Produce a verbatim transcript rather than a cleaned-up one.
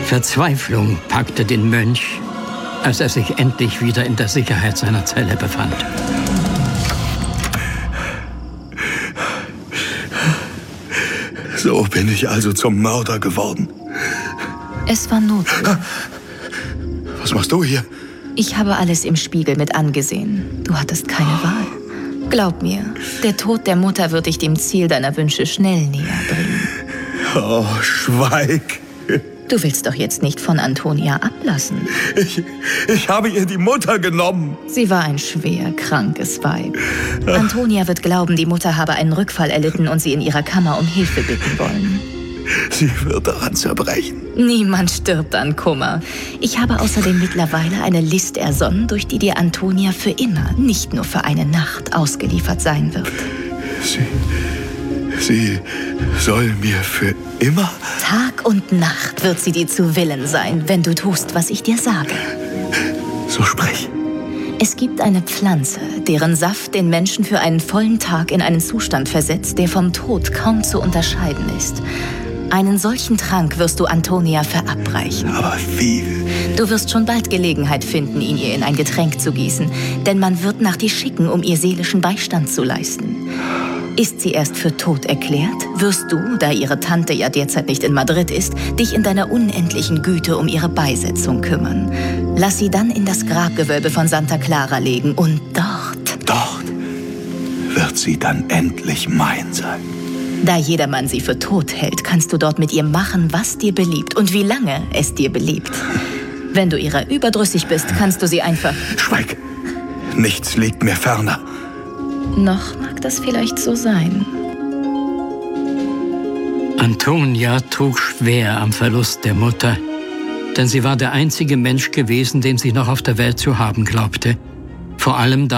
Verzweiflung packte den Mönch, als er sich endlich wieder in der Sicherheit seiner Zelle befand. So bin ich also zum Mörder geworden. Es war notwendig. Was machst du hier? Ich habe alles im Spiegel mit angesehen. Du hattest keine Wahl. Glaub mir, der Tod der Mutter wird dich dem Ziel deiner Wünsche schnell näher bringen. Oh, schweig. Du willst doch jetzt nicht von Antonia ablassen. Ich, ich habe ihr die Mutter genommen. Sie war ein schwer krankes Weib. Antonia wird glauben, die Mutter habe einen Rückfall erlitten und sie in ihrer Kammer um Hilfe bitten wollen. Sie wird daran zerbrechen. Niemand stirbt an Kummer. Ich habe außerdem mittlerweile eine List ersonnen, durch die dir Antonia für immer, nicht nur für eine Nacht, ausgeliefert sein wird. Sie... Sie soll mir für immer... Tag und Nacht wird sie dir zu Willen sein, wenn du tust, was ich dir sage. So sprich. Es gibt eine Pflanze, deren Saft den Menschen für einen vollen Tag in einen Zustand versetzt, der vom Tod kaum zu unterscheiden ist. Einen solchen Trank wirst du Antonia verabreichen. Aber wie? Du wirst schon bald Gelegenheit finden, ihn ihr in ein Getränk zu gießen, denn man wird nach dir schicken, um ihr seelischen Beistand zu leisten. Ist sie erst für tot erklärt, wirst du, da ihre Tante ja derzeit nicht in Madrid ist, dich in deiner unendlichen Güte um ihre Beisetzung kümmern. Lass sie dann in das Grabgewölbe von Santa Clara legen und dort... Dort wird sie dann endlich mein sein. Da jedermann sie für tot hält, kannst du dort mit ihr machen, was dir beliebt und wie lange es dir beliebt. Wenn du ihrer überdrüssig bist, kannst du sie einfach... Schweig! Nichts liegt mir ferner. Noch mag das vielleicht so sein. Antonia trug schwer am Verlust der Mutter, denn sie war der einzige Mensch gewesen, den sie noch auf der Welt zu haben glaubte. Vor allem da